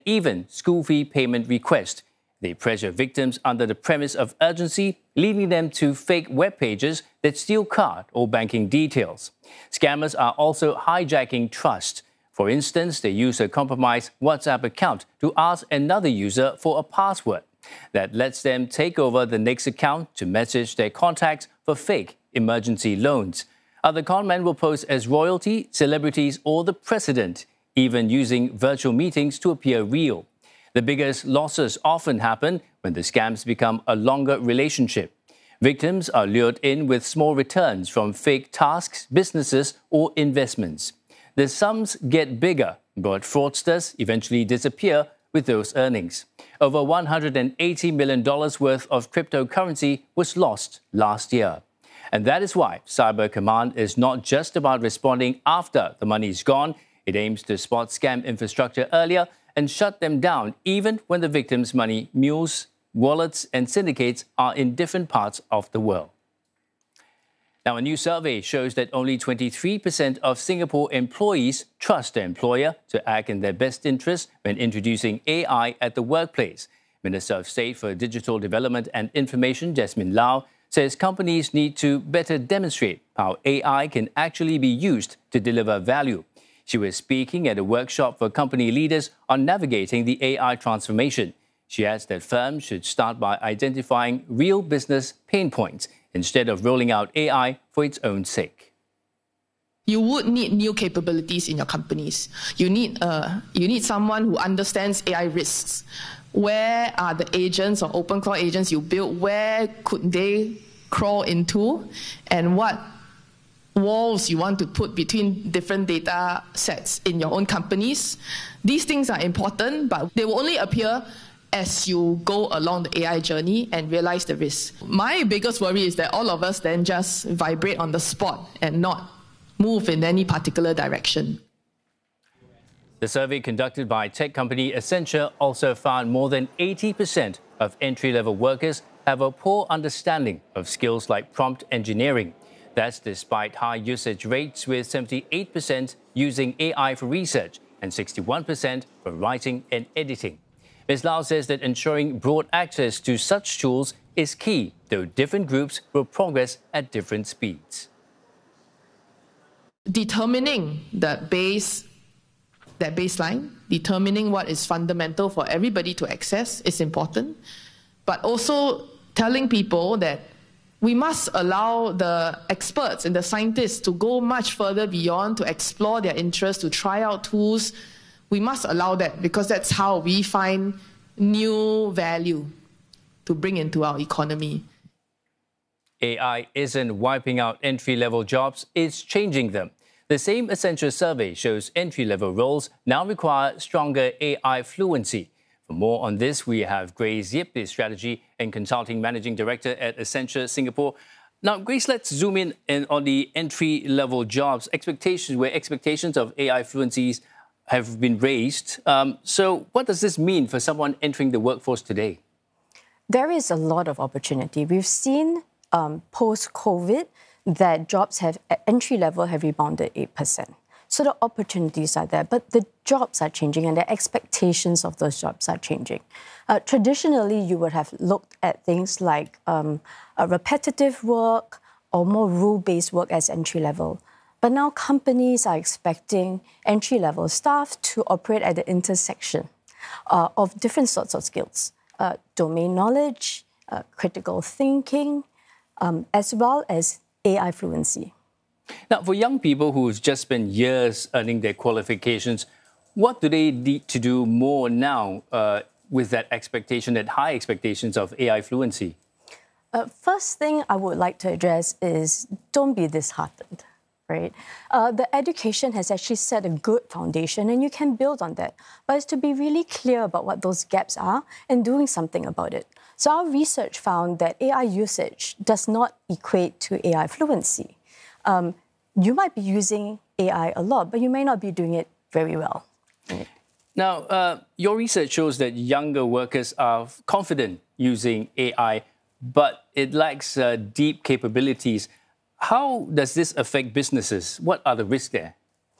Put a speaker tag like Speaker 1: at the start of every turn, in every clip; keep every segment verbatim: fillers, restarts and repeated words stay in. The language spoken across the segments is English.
Speaker 1: even school fee payment requests. They pressure victims under the premise of urgency, leading them to fake web pages that steal card or banking details. Scammers are also hijacking trust. For instance, they use a compromised WhatsApp account to ask another user for a password. That lets them take over the next account to message their contacts for fake emergency loans. Other conmen will pose as royalty, celebrities, or the president, even using virtual meetings to appear real. The biggest losses often happen when the scams become a longer relationship. Victims are lured in with small returns from fake tasks, businesses, or investments. The sums get bigger, but fraudsters eventually disappear with those earnings. Over one hundred eighty million dollars worth of cryptocurrency was lost last year. And that is why Cyber Command is not just about responding after the money is gone. It aims to spot scam infrastructure earlier and shut them down even when the victim's money, mules, wallets and syndicates are in different parts of the world. Now, a new survey shows that only twenty-three percent of Singapore employees trust their employer to act in their best interest when introducing A I at the workplace. Minister of State for Digital Development and Information, Jasmine Lau, says companies need to better demonstrate how A I can actually be used to deliver value. She was speaking at a workshop for company leaders on navigating the A I transformation. She adds that firms should start by identifying real business pain points instead of rolling out A I for its own sake.
Speaker 2: You would need new capabilities in your companies. You need, uh, you need someone who understands A I risks. Where are the agents or open core agents you build? Where could they crawl into? And what walls you want to put between different data sets in your own companies? These things are important, but they will only appear as you go along the A I journey and realize the risk. My biggest worry is that all of us then just vibrate on the spot and not move in any particular direction.
Speaker 1: The survey conducted by tech company Accenture also found more than eighty percent of entry-level workers have a poor understanding of skills like prompt engineering. That's despite high usage rates, with seventy-eight percent using A I for research and sixty-one percent for writing and editing. Miz Lau says that ensuring broad access to such tools is key, though different groups will progress at different speeds.
Speaker 2: Determining the base, that baseline, determining what is fundamental for everybody to access is important, but also telling people that we must allow the experts and the scientists to go much further beyond, to explore their interests, to try out tools. We must allow that because that's how we find new value to bring into our economy.
Speaker 1: A I isn't wiping out entry-level jobs, it's changing them. The same Accenture survey shows entry-level roles now require stronger A I fluency. For more on this, we have Grace Yip, the Strategy and Consulting Managing Director at Accenture Singapore. Now, Grace, let's zoom in, in on the entry-level jobs, expectations, where expectations of A I fluencies have been raised. Um, so what does this mean for someone entering the workforce today?
Speaker 3: There is a lot of opportunity. We've seen um, post-COVID that jobs have at entry level have rebounded eight percent. So the opportunities are there, but the jobs are changing and the expectations of those jobs are changing. Uh, traditionally, you would have looked at things like um, a repetitive work or more rule-based work as entry level. But now companies are expecting entry-level staff to operate at the intersection uh, of different sorts of skills, uh, domain knowledge, uh, critical thinking, um, as well as A I fluency.
Speaker 1: Now, for young people who've just spent years earning their qualifications, what do they need to do more now uh, with that expectation, that high expectations of A I fluency?
Speaker 3: Uh, first thing I would like to address is don't be disheartened. Right? Uh, the education has actually set a good foundation and you can build on that. But it's to be really clear about what those gaps are and doing something about it. So our research found that A I usage does not equate to A I fluency. Um, you might be using A I a lot, but you may not be doing it very well. Right?
Speaker 1: Now, uh, your research shows that younger workers are confident using A I, but it lacks uh, deep capabilities. How does this affect businesses? What are the risks there?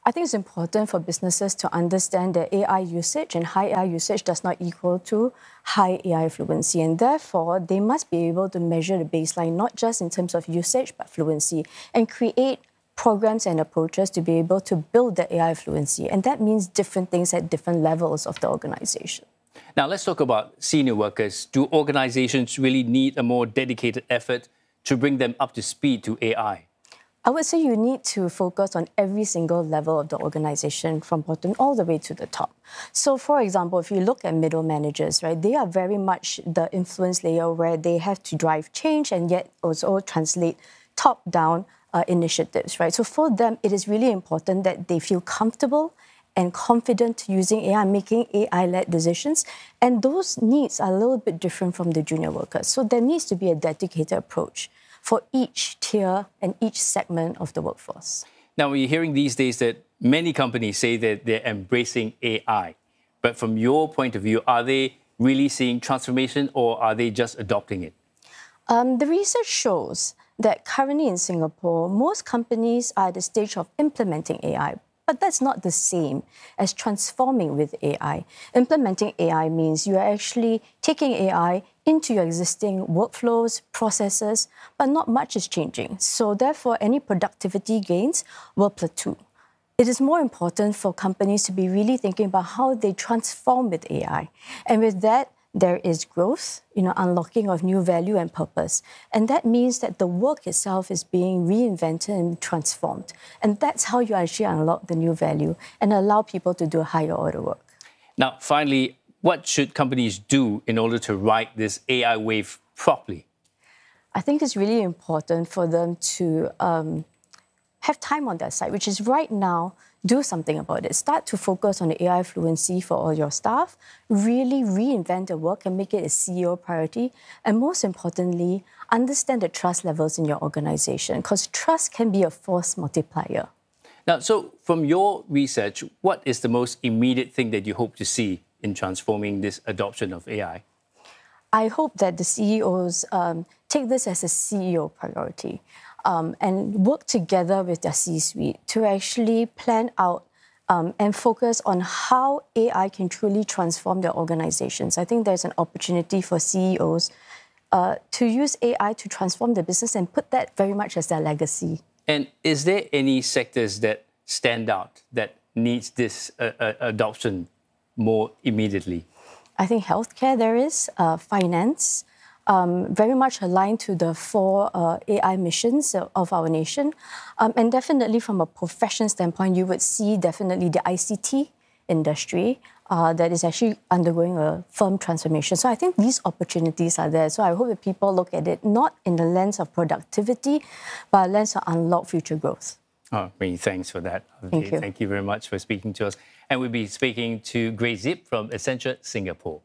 Speaker 3: I think it's important for businesses to understand that A I usage and high A I usage does not equal to high A I fluency. And therefore, they must be able to measure the baseline, not just in terms of usage, but fluency, and create programs and approaches to be able to build the A I fluency. And that means different things at different levels of the organization.
Speaker 1: Now, let's talk about senior workers. Do organizations really need a more dedicated effort to bring them up to speed to A I?
Speaker 3: I would say you need to focus on every single level of the organization from bottom all the way to the top. So, for example, if you look at middle managers, right, they are very much the influence layer where they have to drive change and yet also translate top-down uh, initiatives, right? So for them, it is really important that they feel comfortable and confident using A I, making A I-led decisions. And those needs are a little bit different from the junior workers. So there needs to be a dedicated approach for each tier and each segment of the workforce.
Speaker 1: Now, we're hearing these days that many companies say that they're embracing A I. But from your point of view, are they really seeing transformation or are they just adopting it?
Speaker 3: Um, the research shows that currently in Singapore, most companies are at the stage of implementing A I. But that's not the same as transforming with A I. Implementing A I means you are actually taking A I into your existing workflows, processes, but not much is changing. So therefore, any productivity gains will plateau. It is more important for companies to be really thinking about how they transform with A I. And with that, there is growth, you know, unlocking of new value and purpose. And that means that the work itself is being reinvented and transformed. And that's how you actually unlock the new value and allow people to do higher order work.
Speaker 1: Now, finally, what should companies do in order to ride this A I wave properly?
Speaker 3: I think it's really important for them to um, have time on their side, which is right now, do something about it. Start to focus on the A I fluency for all your staff, really reinvent the work and make it a C E O priority. And most importantly, understand the trust levels in your organization, because trust can be a force multiplier.
Speaker 1: Now, so from your research, what is the most immediate thing that you hope to see in transforming this adoption of A I?
Speaker 3: I hope that the C E Os um, take this as a C E O priority. Um, and work together with their C-suite to actually plan out um, and focus on how A I can truly transform their organizations. I think there's an opportunity for C E Os uh, to use A I to transform the business and put that very much as their legacy.
Speaker 1: And is there any sectors that stand out that needs this uh, uh, adoption more immediately?
Speaker 3: I think healthcare there is, uh, finance, Um, very much aligned to the four uh, A I missions of our nation. Um, and definitely from a profession standpoint, you would see definitely the I C T industry uh, that is actually undergoing a firm transformation. So I think these opportunities are there. So I hope that people look at it not in the lens of productivity, but a lens of unlock future growth.
Speaker 1: Oh, many thanks for that.
Speaker 3: Thank you.
Speaker 1: Thank you very much for speaking to us. And we'll be speaking to Grace Zip from Accenture Singapore.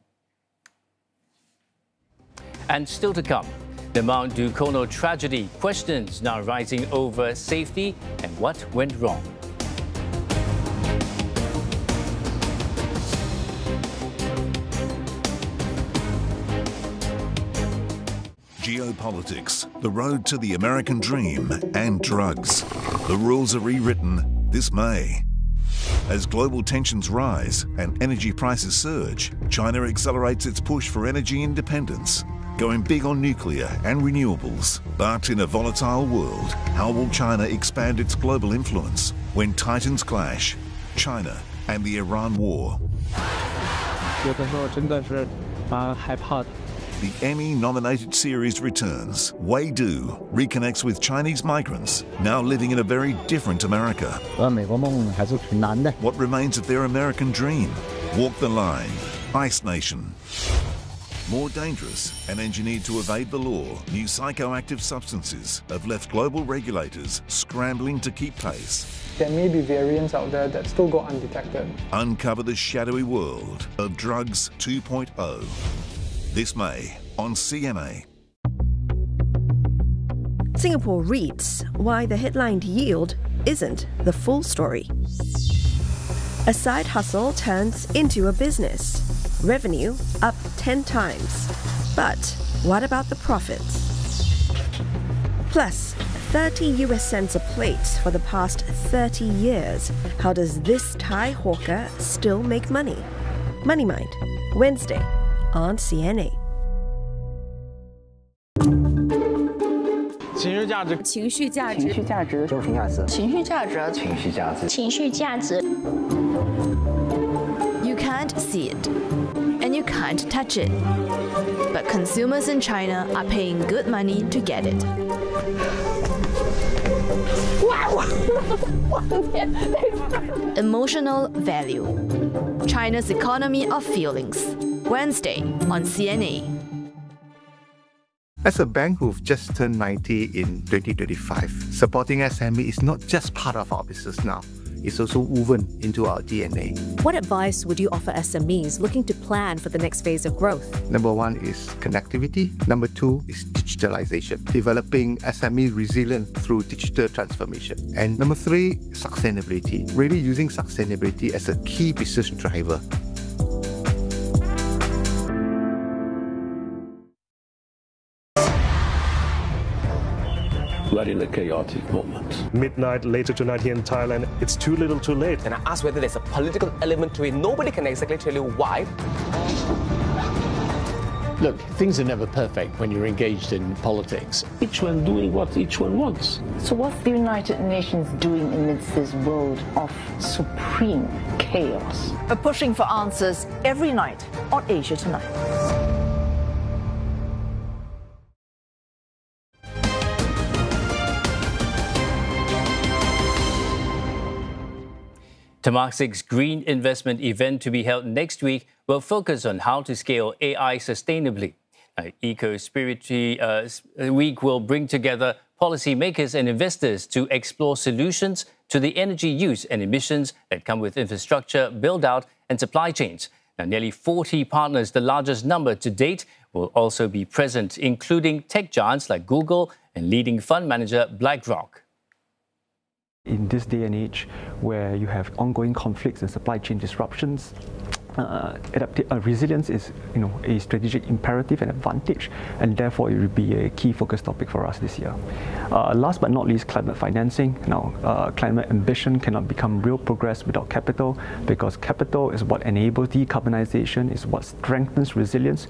Speaker 1: And still to come, the Mount Dukono tragedy, questions now rising over safety and what went wrong.
Speaker 4: Geopolitics, the road to the American dream, and drugs. The rules are rewritten this May. As global tensions rise and energy prices surge, China accelerates its push for energy independence, going big on nuclear and renewables. But in a volatile world, how will China expand its global influence when titans clash? China and the Iran war. The Emmy-nominated series returns. Wei Du reconnects with Chinese migrants now living in a very different America. What remains of their American dream? Walk the line. Ice Nation. More dangerous and engineered to evade the law, new psychoactive substances have left global regulators scrambling to keep pace.
Speaker 5: There may be variants out there that still go undetected.
Speaker 4: Uncover the shadowy world of Drugs two point oh. This May on C M A.
Speaker 6: Singapore reads why the headline yield isn't the full story. A side hustle turns into a business. Revenue up ten times. But what about the profits? Plus, thirty U S cents a plate for the past thirty years. How does this Thai hawker still make money? Money Mind, Wednesday on C N A.
Speaker 7: 情绪价值，
Speaker 8: 情绪价值，
Speaker 9: 情绪价值，情绪价值，
Speaker 8: 情绪价值，
Speaker 9: 情绪价值，
Speaker 8: 情绪价值。
Speaker 10: You can't see it, and you can't touch it, but consumers in China are paying good money to get it. Emotional value. China's economy of feelings. Wednesday on C N A.
Speaker 11: As a bank who've just turned ninety in twenty twenty-five, supporting S M E is not just part of our business now. It's also woven into our D N A.
Speaker 12: What advice would you offer S M Es looking to plan for the next phase of growth?
Speaker 11: Number one is connectivity. Number two is digitalization, developing S M E resilience through digital transformation. And number three, sustainability, really using sustainability as a key business driver.
Speaker 13: We're in a chaotic moment.
Speaker 14: Midnight later tonight here in Thailand, it's too little too late.
Speaker 15: And I asked whether there's a political element to it. Nobody can exactly tell you why.
Speaker 13: Look, things are never perfect when you're engaged in politics. Each one doing what each one wants.
Speaker 16: So what's the United Nations doing amidst this world of supreme chaos?
Speaker 17: We're pushing for answers every night on Asia Tonight.
Speaker 1: Temasik's Green Investment event to be held next week will focus on how to scale A I sustainably. Uh, Eco-Spirity uh, Week will bring together policymakers and investors to explore solutions to the energy use and emissions that come with infrastructure, build-out and supply chains. Now, nearly forty partners, the largest number to date, will also be present, including tech giants like Google and leading fund manager BlackRock.
Speaker 18: In this day and age where you have ongoing conflicts and supply chain disruptions, uh, adaptive, uh, resilience is you know, a strategic imperative and advantage, and therefore it will be a key focus topic for us this year. Uh, last but not least, climate financing. Now, uh, climate ambition cannot become real progress without capital, because capital is what enables decarbonization, is what strengthens resilience.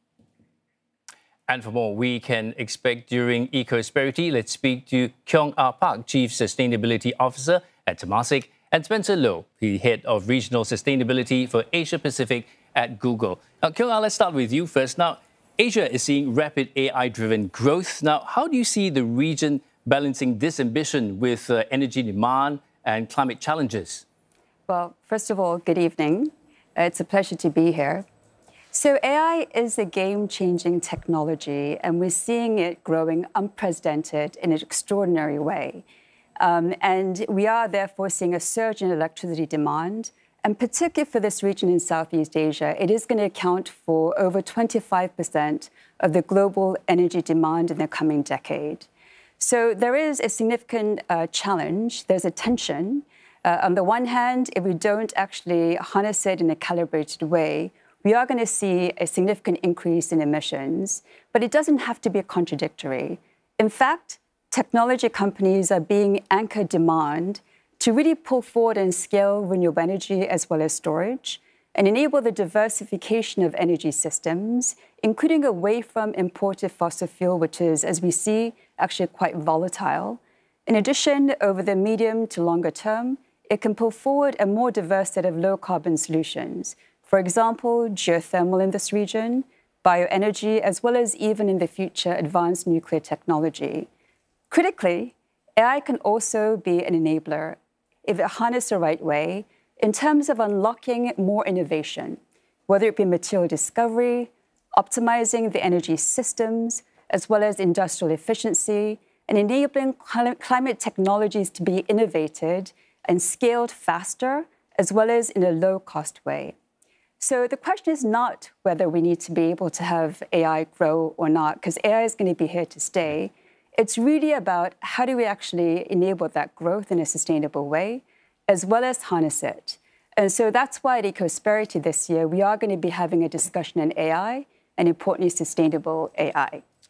Speaker 1: And for more we can expect during Eco-Spirity, let's speak to Kyung Ah Park, Chief Sustainability Officer at Temasek, and Spencer Low, the Head of Regional Sustainability for Asia Pacific at Google. Now, Kyung Ah, let's start with you first. Now, Asia is seeing rapid A I-driven growth. Now, how do you see the region balancing this ambition with uh, energy demand and climate challenges?
Speaker 19: Well, first of all, good evening. It's a pleasure to be here. So A I is a game-changing technology, and we're seeing it growing unprecedented in an extraordinary way. Um, and we are therefore seeing a surge in electricity demand, and particularly for this region in Southeast Asia, it is going to account for over twenty-five percent of the global energy demand in the coming decade. So there is a significant uh, challenge. There's a tension. Uh, on the one hand, if we don't actually harness it in a calibrated way, we are going to see a significant increase in emissions, but it doesn't have to be contradictory. In fact, technology companies are being anchor demand to really pull forward and scale renewable energy as well as storage and enable the diversification of energy systems, including away from imported fossil fuel, which is, as we see, actually quite volatile. In addition, over the medium to longer term, it can pull forward a more diverse set of low-carbon solutions. For example, geothermal in this region, bioenergy, as well as even in the future, advanced nuclear technology. Critically, A I can also be an enabler, if it harnessed the right way, in terms of unlocking more innovation, whether it be material discovery, optimizing the energy systems, as well as industrial efficiency, and enabling climate technologies to be innovated and scaled faster, as well as in a low-cost way. So the question is not whether we need to be able to have A I grow or not, because A I is going to be here to stay. It's really about how do we actually enable that growth in a sustainable way, as well as harness it. And so that's why at Eco-Spirity this year, we are going to be having a discussion on A I, and importantly, sustainable A I.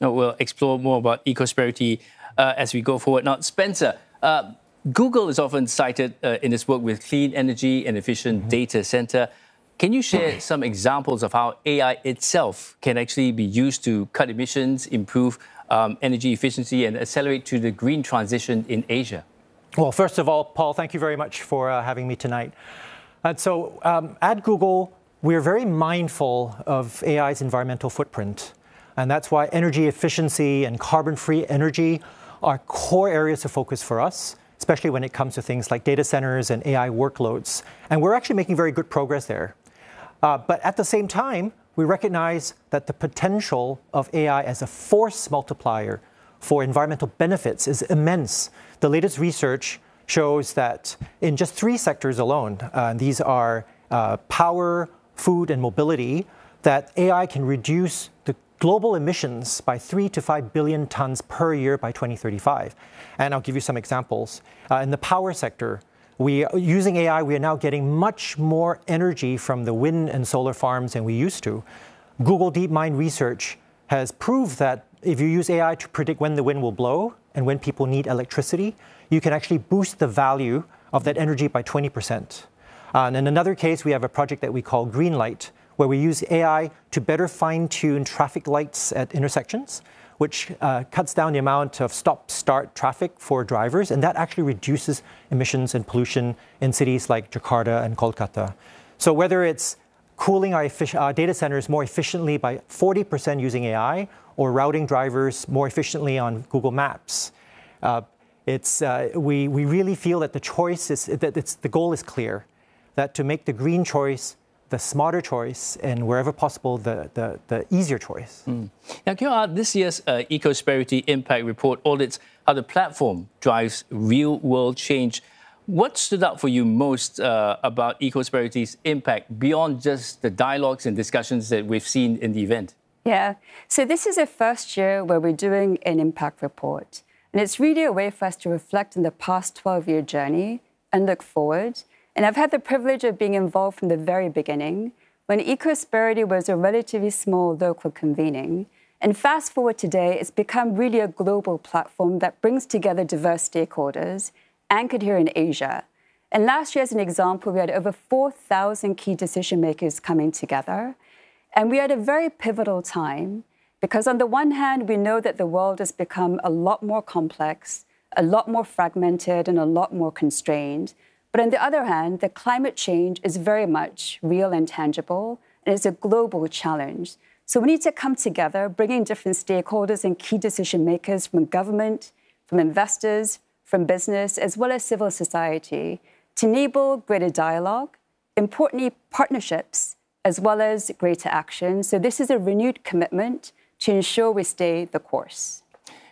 Speaker 1: Now, we'll explore more about ecosperity uh, as we go forward. Now, Spencer, uh, Google is often cited uh, in its work with clean energy and efficient mm-hmm. data center. Can you share some examples of how A I itself can actually be used to cut emissions, improve um, energy efficiency, and accelerate to the green transition in Asia?
Speaker 7: Well, first of all, Paul, thank you very much for uh, having me tonight. And so um, at Google, we're very mindful of A I's environmental footprint. And that's why energy efficiency and carbon-free energy are core areas of focus for us, especially when it comes to things like data centers and A I workloads. And we're actually making very good progress there. Uh, but at the same time, we recognize that the potential of A I as a force multiplier for environmental benefits is immense. The latest research shows that in just three sectors alone, uh, these are uh, power, food, and mobility, that A I can reduce the global emissions by three to five billion tons per year by twenty thirty-five. And I'll give you some examples. Uh, in the power sector, we, using A I, we are now getting much more energy from the wind and solar farms than we used to. Google DeepMind research has proved that if you use A I to predict when the wind will blow and when people need electricity, you can actually boost the value of that energy by twenty percent. Uh, and in another case, we have a project that we call Greenlight, where we use A I to better fine-tune traffic lights at intersections, which uh, cuts down the amount of stop-start traffic for drivers, and that actually reduces emissions and pollution in cities like Jakarta and Kolkata. So whether it's cooling our, our data centers more efficiently by forty percent using A I, or routing drivers more efficiently on Google Maps, uh, it's, uh, we, we really feel that the choice is, that it's, the goal is clear, that to make the green choice the smarter choice, and wherever possible, the, the, the easier choice.
Speaker 1: Mm. Now, Q R, this year's uh, Ecosperity Impact Report audits how the platform drives real-world change. What stood out for you most uh, about Ecosperity's impact beyond just the dialogues and discussions that we've seen in the event?
Speaker 19: Yeah, so this is the first year where we're doing an impact report. And it's really a way for us to reflect on the past twelve-year journey and look forward. And I've had the privilege of being involved from the very beginning, when Ecosperity was a relatively small local convening. And fast forward today, it's become really a global platform that brings together diverse stakeholders, anchored here in Asia. And last year, as an example, we had over four thousand key decision makers coming together. And we are at a very pivotal time, because on the one hand, we know that the world has become a lot more complex, a lot more fragmented, and a lot more constrained. But on the other hand, the climate change is very much real and tangible, and it's a global challenge. So we need to come together, bringing different stakeholders and key decision makers from government, from investors, from business, as well as civil society, to enable greater dialogue, importantly, partnerships, as well as greater action. So this is a renewed commitment to ensure we stay the course.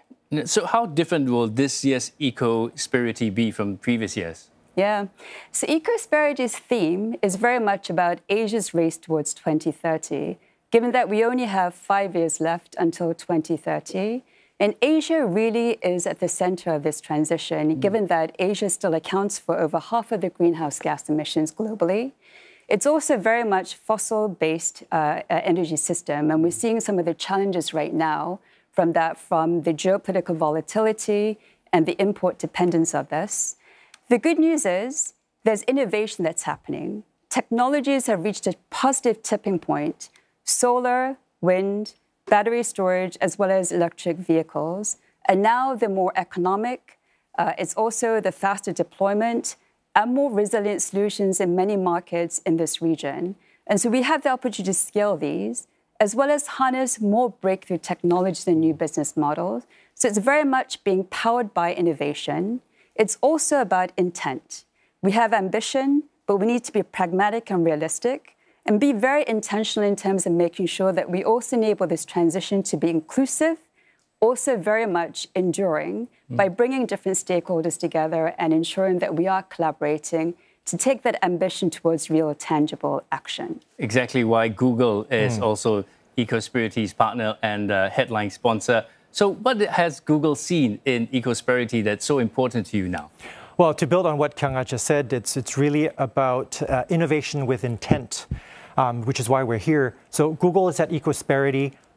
Speaker 1: So how different will this year's Ecosperity be from previous years?
Speaker 19: Yeah. So Ecosperity's theme is very much about Asia's race towards twenty thirty, given that we only have five years left until twenty thirty. And Asia really is at the center of this transition, mm. given that Asia still accounts for over half of the greenhouse gas emissions globally. It's also very much fossil-based uh, energy system, and we're seeing some of the challenges right now from that, from the geopolitical volatility and the import dependence of this. The good news is there's innovation that's happening. Technologies have reached a positive tipping point. Solar, wind, battery storage, as well as electric vehicles. And now they're more economic. Uh, it's also the faster deployment and more resilient solutions in many markets in this region. And so we have the opportunity to scale these, as well as harness more breakthrough technologies and new business models. So it's very much being powered by innovation. It's also about intent. We have ambition, but we need to be pragmatic and realistic and be very intentional in terms of making sure that we also enable this transition to be inclusive, also very much enduring, mm. by bringing different stakeholders together and ensuring that we are collaborating to take that ambition towards real, tangible action.
Speaker 1: Exactly why Google is mm. also Ecosperity's partner and uh, headline sponsor. So what has Google seen in Ecosperity that's so important to you now?
Speaker 7: Well, to build on what Kyung-Ah just said, it's, it's really about uh, innovation with intent, um, which is why we're here. So Google is at Ecosperity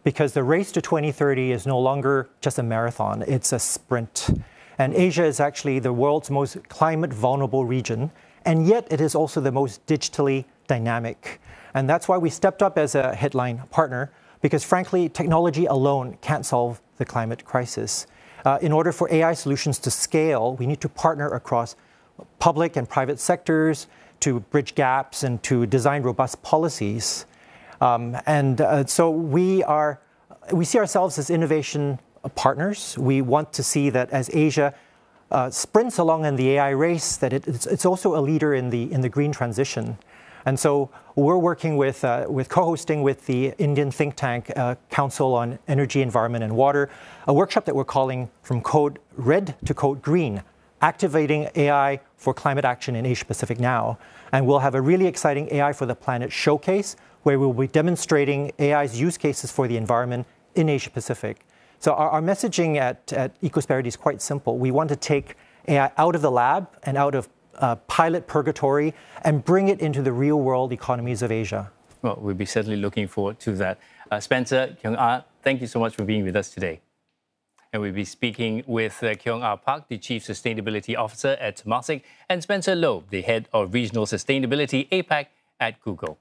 Speaker 7: because the race to twenty thirty is no longer just a marathon, it's a sprint. And Asia is actually the world's most climate vulnerable region, and yet it is also the most digitally dynamic. And that's why we stepped up as a headline partner, because frankly, technology alone can't solve the climate crisis. Uh, in order for A I solutions to scale, we need to partner across public and private sectors to bridge gaps and to design robust policies. Um, and uh, so we are, we see ourselves as innovation partners. We want to see that as Asia uh, sprints along in the A I race, that it, it's, it's also a leader in the in the green transition. And so we're working with uh, with co-hosting with the Indian think tank uh, Council on Energy, Environment and Water, a workshop that we're calling From Code Red to Code Green, activating A I for climate action in Asia Pacific now. And we'll have a really exciting A I for the Planet showcase, where we'll be demonstrating A I's use cases for the environment in Asia Pacific. So our, our messaging at, at Ecosperity is quite simple. We want to take A I out of the lab and out of uh, pilot purgatory and bring it into the real world economies of Asia.
Speaker 1: Well, we'll be certainly looking forward to that. Uh, Spencer Kyung-ah, thank you so much for being with us today. And we'll be speaking with uh, Kyung-ah Park, the Chief Sustainability Officer at Temasek, and Spencer Loeb, the Head of Regional Sustainability APAC at Google.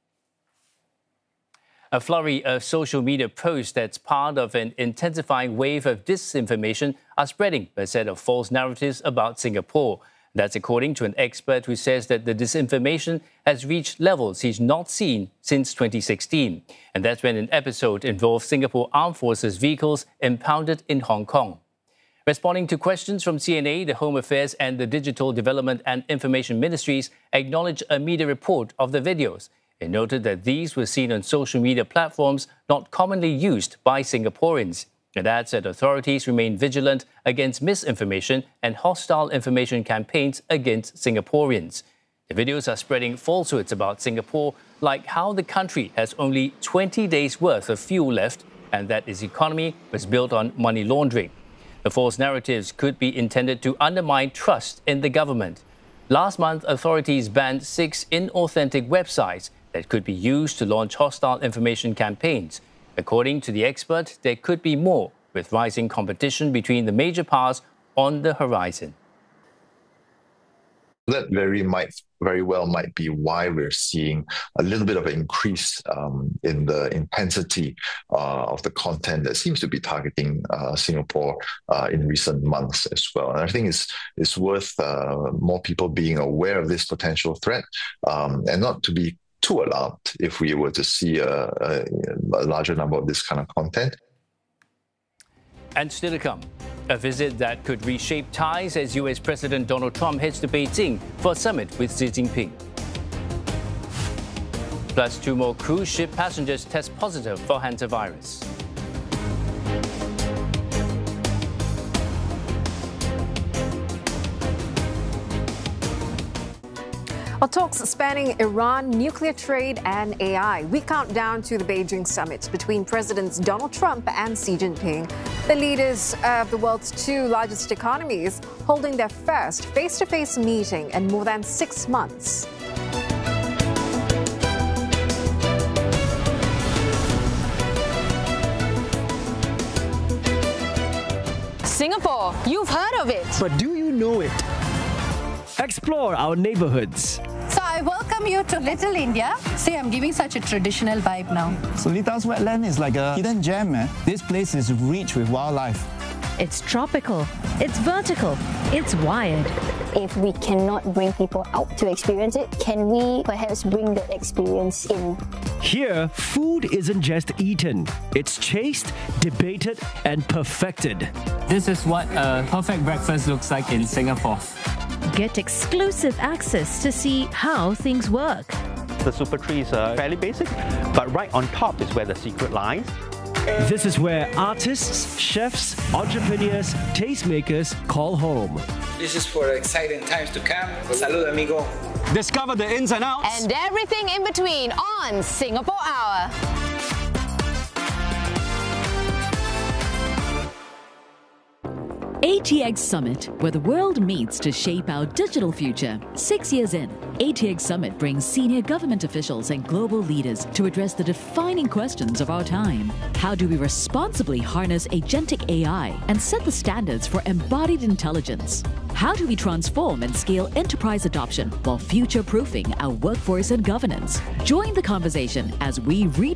Speaker 1: A flurry of social media posts that's part of an intensifying wave of disinformation are spreading a set of false narratives about Singapore. That's according to an expert who says that the disinformation has reached levels he's not seen since twenty sixteen. And that's when an episode involved Singapore Armed Forces vehicles impounded in Hong Kong. Responding to questions from C N A, the Home Affairs and the Digital Development and Information Ministries acknowledged a media report of the videos. It noted that these were seen on social media platforms not commonly used by Singaporeans. It adds that authorities remain vigilant against misinformation and hostile information campaigns against Singaporeans. The videos are spreading falsehoods about Singapore, like how the country has only twenty days' worth of fuel left and that its economy was built on money laundering. The false narratives could be intended to undermine trust in the government. Last month, authorities banned six inauthentic websites that could be used to launch hostile information campaigns. According to the expert, there could be more, with rising competition between the major powers on the horizon.
Speaker 20: That very might very well might be why we're seeing a little bit of an increase um, in the intensity uh, of the content that seems to be targeting uh, Singapore uh, in recent months as well. And I think it's it's worth uh, more people being aware of this potential threat um, and not to be too alarmed if we were to see a, a, a larger number of this kind of content.
Speaker 1: And still to come, a visit that could reshape ties as U S President Donald Trump heads to Beijing for a summit with Xi Jinping. Plus, two more cruise ship passengers test positive for hantavirus.
Speaker 12: Well, talks spanning Iran, nuclear trade and A I. We count down to the Beijing summit between Presidents Donald Trump and Xi Jinping. The leaders of the world's two largest economies holding their first face-to-face meeting in more than six months.
Speaker 21: Singapore, you've heard of it.
Speaker 22: But do you know it? Explore our neighborhoods.
Speaker 23: So I welcome you to Little India. See, I'm giving such a traditional vibe now.
Speaker 24: Solita's wetland is like a hidden gem, man. This place is rich with wildlife.
Speaker 25: It's tropical, it's vertical, it's wired.
Speaker 8: If we cannot bring people out to experience it, can we perhaps bring that experience in?
Speaker 22: Here, food isn't just eaten. It's chased, debated, and perfected.
Speaker 26: This is what a perfect breakfast looks like in Singapore.
Speaker 25: Get exclusive access to see how things work.
Speaker 27: The super tree is uh, fairly basic, but right on top is where the secret lies.
Speaker 22: This is where artists, chefs, entrepreneurs, tastemakers call home.
Speaker 28: This is for exciting times to come. Salud, amigo.
Speaker 22: Discover the ins and outs.
Speaker 21: And everything in between on Singapore Hour.
Speaker 2: A T X Summit, where the world meets to shape our digital future. Six years in, A T X Summit brings senior government officials and global leaders to address the defining questions of our time. How do we responsibly harness agentic A I and set the standards for embodied intelligence? How do we transform and scale enterprise adoption while future-proofing our workforce and governance? Join the conversation as we read